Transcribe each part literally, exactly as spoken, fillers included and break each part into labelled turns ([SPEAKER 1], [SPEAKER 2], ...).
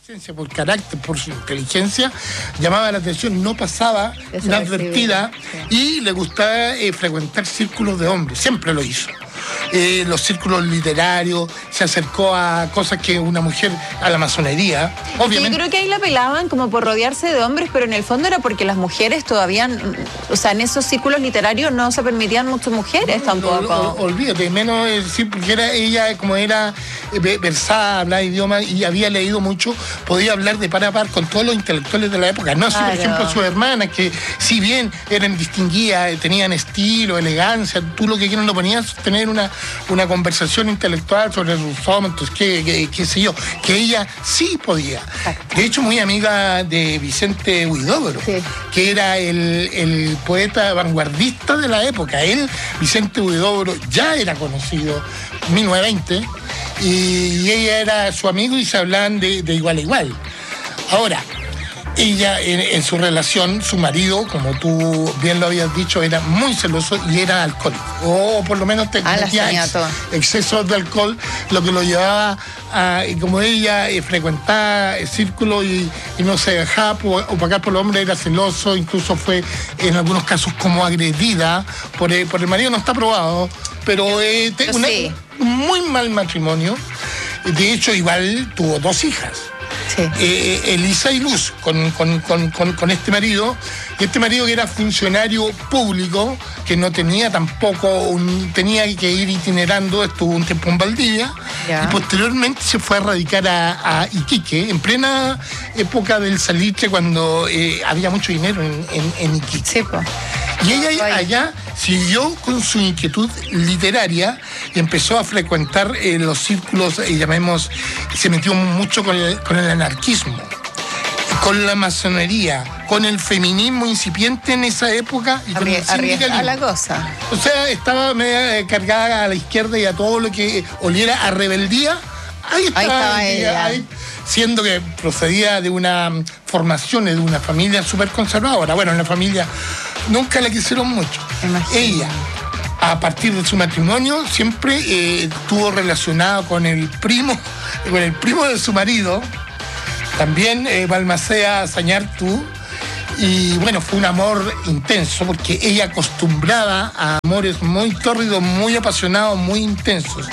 [SPEAKER 1] por carácter, por su inteligencia, llamaba la atención, no pasaba inadvertida y le gustaba eh, frecuentar círculos de hombres, siempre lo hizo. Eh, los círculos literarios, se acercó a cosas que una mujer, a la masonería, obviamente.
[SPEAKER 2] Yo creo que ahí la pelaban como por rodearse de hombres, pero en el fondo era porque las mujeres todavía, o sea, en esos círculos literarios no se permitían muchas mujeres no, tampoco.
[SPEAKER 1] No, no, olvídate, menos decir, porque era ella, como era versada, hablaba idioma y había leído mucho, podía hablar de par a par con todos los intelectuales de la época. No así, claro. Por ejemplo, sus hermanas, que si bien eran distinguidas, tenían estilo, elegancia, tú lo que quieras lo ponías, tener una, una conversación intelectual sobre Rousseau, entonces, qué, qué, qué sé yo, que ella sí podía. De hecho, muy amiga de Vicente Huidobro, sí. que era el, el poeta vanguardista de la época. Él, Vicente Huidobro, ya era conocido en mil novecientos veinte y ella era su amigo y se hablaban de, de igual a igual. Ahora, ella en, en su relación, su marido, como tú bien lo habías dicho, era muy celoso y era alcohólico. O por lo menos tenía ex, excesos de alcohol, lo que lo llevaba a, y como ella eh, frecuentaba el círculo y, y no se dejaba opacar por el hombre, era celoso, incluso fue en algunos casos como agredida por el, por el marido, no está probado, pero eh,
[SPEAKER 2] pero
[SPEAKER 1] una,
[SPEAKER 2] sí.
[SPEAKER 1] un muy mal matrimonio. De hecho, igual tuvo dos hijas. Sí. Eh, Elisa y Luz con, con, con, con, con este marido, y este marido que era funcionario público, que no tenía tampoco un, tenía que ir itinerando, estuvo un tiempo en Valdivia, ya. Y posteriormente se fue a radicar a, a Iquique, en plena época del salitre, cuando eh, había mucho dinero en, en, en Iquique.
[SPEAKER 2] Sí, pues.
[SPEAKER 1] Y ella allá siguió con su inquietud literaria y empezó a frecuentar eh, los círculos, eh, llamemos, se metió mucho con el, con el anarquismo, con la masonería, con el feminismo incipiente en esa época y con el sindicalismo.
[SPEAKER 2] A la cosa.
[SPEAKER 1] O sea, estaba media cargada a la izquierda y a todo lo que oliera a rebeldía. Ahí estaba,
[SPEAKER 2] ahí estaba ella.
[SPEAKER 1] Ahí, siendo que procedía de una formación, de una familia súper conservadora. Bueno, una familia nunca la quisieron mucho. Imagino. Ella, a partir de su matrimonio, siempre eh, estuvo relacionado con el primo, con el primo de su marido, también eh, Balmaceda Sañartu. Y bueno, fue un amor intenso porque ella acostumbraba a amores muy tórridos, muy apasionados, muy intensos.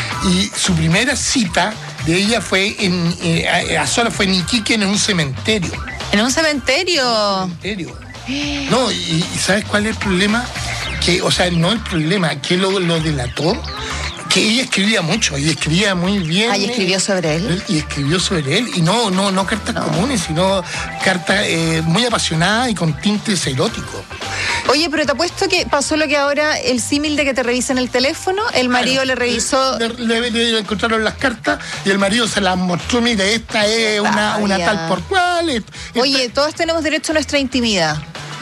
[SPEAKER 1] Y su primera cita de ella fue en, eh, a sola fue en Iquique, en un cementerio.
[SPEAKER 2] ¿En un cementerio?
[SPEAKER 1] En un cementerio. No, y, y ¿sabes cuál es el problema? Que, o sea, no el problema, que lo, lo delató, que ella escribía mucho, y escribía muy bien.
[SPEAKER 2] Ah, y escribió sobre él.
[SPEAKER 1] Y escribió sobre él, y no, no, no cartas no. comunes, sino cartas eh, muy apasionadas y con tintes eróticos.
[SPEAKER 2] Oye, pero te apuesto que pasó lo que ahora, el símil de que te revisen el teléfono, el marido claro, le revisó...
[SPEAKER 1] Le, le, le, le encontraron las cartas y el marido se las mostró, mira, esta es una, una tal por cual. Esta,
[SPEAKER 2] Oye, todos tenemos derecho a nuestra intimidad.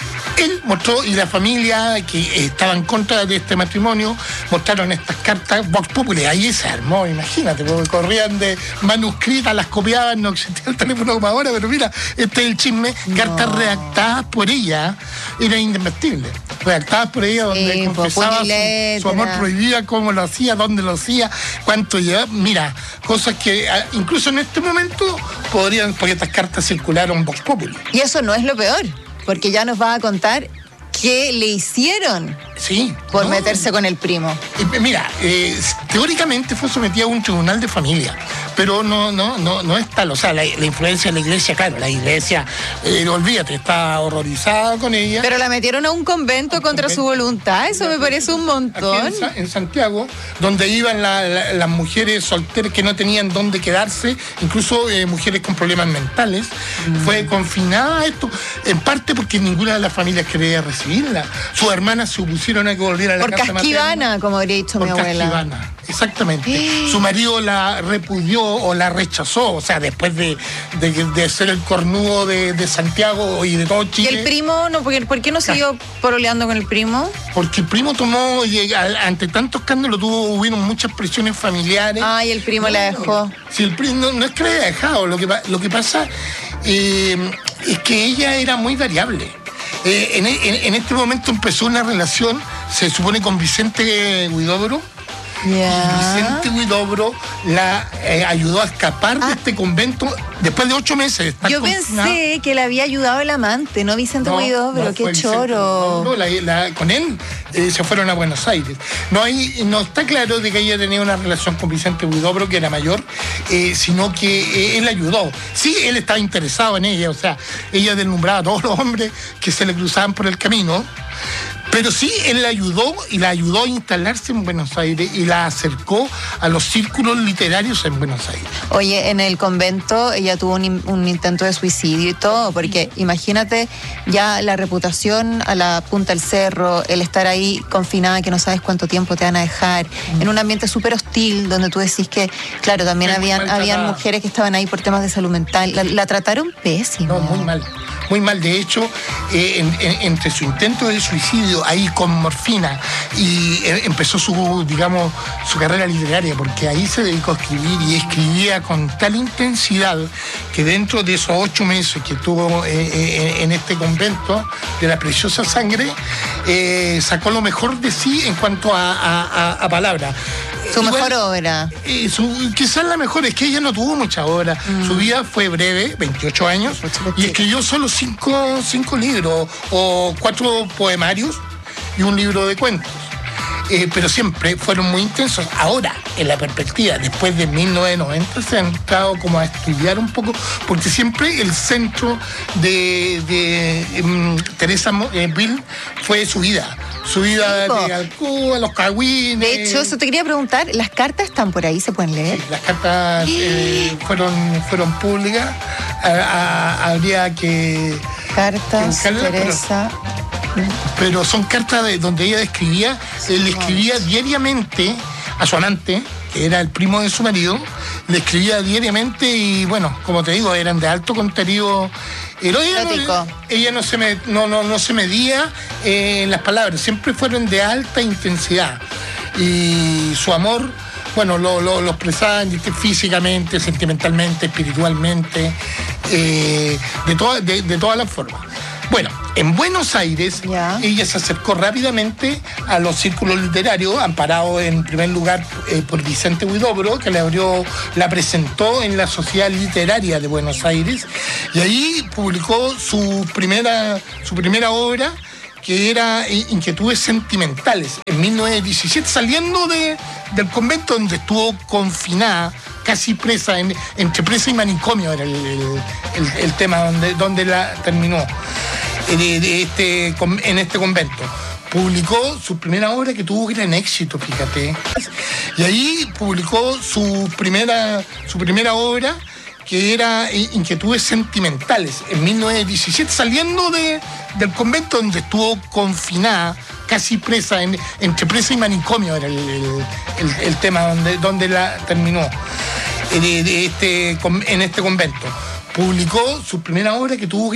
[SPEAKER 1] Él mostró, y la familia que estaba en contra de este matrimonio, mostraron estas cartas Vox Populi. Ahí se armó, imagínate, porque corrían de manuscritas, las copiaban, no existía el teléfono como ahora, pero mira, este es el chisme, no. Cartas redactadas por ella, era indesmentible. Redactadas por ella, donde sí, confesaba su, su amor prohibido, cómo lo hacía, dónde lo hacía, cuánto llevaba. Mira, cosas que incluso en este momento podrían, porque estas cartas circularon Vox Populi.
[SPEAKER 2] Y eso no es lo peor. Porque ya nos va a contar qué le hicieron
[SPEAKER 1] sí,
[SPEAKER 2] por
[SPEAKER 1] no,
[SPEAKER 2] meterse con el primo.
[SPEAKER 1] Eh, mira, eh, teóricamente fue sometida a un tribunal de familia, pero no, no, no, no es tal. O sea, la, la influencia de la iglesia, claro, la iglesia, eh, olvídate, está horrorizada con ella.
[SPEAKER 2] Pero la metieron a un convento a un contra convento. su voluntad, eso me parece un montón.
[SPEAKER 1] Aquí en, en Santiago, donde iban la, la, las mujeres solteras que no tenían dónde quedarse, incluso eh, mujeres con problemas mentales, mm. fue confinada a esto, en parte porque ninguna de las familias quería recibirla. Sus hermanas se opusieron a que volviera a la
[SPEAKER 2] Por
[SPEAKER 1] casa materna.
[SPEAKER 2] Por casquivana, como habría dicho
[SPEAKER 1] Por
[SPEAKER 2] mi abuela.
[SPEAKER 1] Casquivana, exactamente. ¿Eh? Su marido la repudió o la rechazó, o sea, después de, de, de ser el cornudo de, de Santiago y de todo Chile.
[SPEAKER 2] ¿Y el primo, no, por, ¿por qué no siguió pololeando con el primo?
[SPEAKER 1] Porque el primo tomó, y ante tanto escándalo tuvo, hubieron muchas presiones familiares.
[SPEAKER 2] Ah, y el primo no, la dejó.
[SPEAKER 1] Si el primo, no, no es que la haya dejado, lo que, lo que pasa eh, es que ella era muy variable. Eh, en, en, en este momento empezó una relación, se supone, con Vicente Huidobro,
[SPEAKER 2] Yeah.
[SPEAKER 1] Y Vicente Huidobro la eh, ayudó a escapar ah. de este convento después de ocho meses de estar
[SPEAKER 2] Yo
[SPEAKER 1] confinada.
[SPEAKER 2] Pensé que le había ayudado el amante, no Vicente
[SPEAKER 1] no,
[SPEAKER 2] Huidobro,
[SPEAKER 1] no
[SPEAKER 2] qué choro.
[SPEAKER 1] No, la, la, con él eh, se fueron a Buenos Aires. No, hay, no está claro de que ella tenía una relación con Vicente Huidobro, que era mayor, eh, sino que eh, él la ayudó. Sí, él estaba interesado en ella, o sea, ella deslumbraba a todos los hombres que se le cruzaban por el camino. Pero sí, él la ayudó y la ayudó a instalarse en Buenos Aires y la acercó a los círculos literarios en Buenos Aires.
[SPEAKER 2] Oye, en el convento ella tuvo un, un intento de suicidio y todo, porque imagínate ya la reputación a la punta del cerro, el estar ahí confinada, que no sabes cuánto tiempo te van a dejar, mm. en un ambiente súper hostil, donde tú decís que, claro, también habían, habían mujeres que estaban ahí por temas de salud mental. La, la trataron pésimo.
[SPEAKER 1] No, muy mal. Muy mal, de hecho, eh, en, en, entre su intento de suicidio ahí con morfina y eh, empezó su, digamos, su carrera literaria, porque ahí se dedicó a escribir y escribía con tal intensidad que dentro de esos ocho meses que estuvo eh, eh, en este convento de la Preciosa Sangre, eh, sacó lo mejor de sí en cuanto a, a, a palabras.
[SPEAKER 2] Su Igual, mejor obra.
[SPEAKER 1] Eh, su, quizás la mejor, es que ella no tuvo mucha obra. Mm. Su vida fue breve, veintiocho años, y escribió solo cinco, cinco libros, o cuatro poemarios y un libro de cuentos. Eh, pero siempre fueron muy intensos. Ahora, en la perspectiva, después de mil novecientos noventa, se han entrado como a estudiar un poco, porque siempre el centro de, de um, Teresa eh, Bill fue su vida. Su vida sí, de Alcú, los cagüines.
[SPEAKER 2] De hecho, eso te quería preguntar, ¿las cartas están por ahí? ¿Se pueden leer?
[SPEAKER 1] Sí, las cartas eh, fueron, fueron públicas. A, a, habría que...
[SPEAKER 2] Cartas,
[SPEAKER 1] que
[SPEAKER 2] Teresa...
[SPEAKER 1] Pero, pero son cartas de, donde ella escribía, él le escribía diariamente a su amante, que era el primo de su marido, le escribía diariamente y, bueno, como te digo, eran de alto contenido. Pero ella, no, ella no, se me, no, no, no se medía eh, en las palabras, siempre fueron de alta intensidad. Y su amor, bueno, lo, lo, lo expresaban físicamente, sentimentalmente, espiritualmente, eh, de, to, de, de todas las formas. Bueno, en Buenos Aires, yeah. ella se acercó rápidamente a los círculos literarios, amparado en primer lugar eh, por Vicente Huidobro, que le abrió, la presentó en la Sociedad Literaria de Buenos Aires, y ahí publicó su primera, su primera obra, que era Inquietudes Sentimentales, en mil novecientos diecisiete, saliendo de, del convento donde estuvo confinada, casi presa, en, entre presa y manicomio era el, el, el, el tema donde, donde la terminó, de, de este, en este convento. Publicó su primera obra, que tuvo gran éxito, fíjate, y ahí publicó su primera, su primera obra, que era Inquietudes Sentimentales, en mil novecientos diecisiete, saliendo de, del convento donde estuvo confinada, casi presa, en, entre presa y manicomio era el, el, el, el tema donde, donde la terminó, de, de este, en este convento. Publicó su primera obra, que tuvo